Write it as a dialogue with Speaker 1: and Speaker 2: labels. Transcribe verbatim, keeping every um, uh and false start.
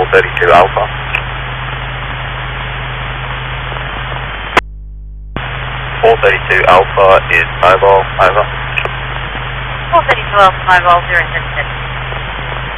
Speaker 1: thirty-two Alpha. four thirty-two Alpha is mobile, over.
Speaker 2: four thirty-two Alpha mobile, zero seven seven.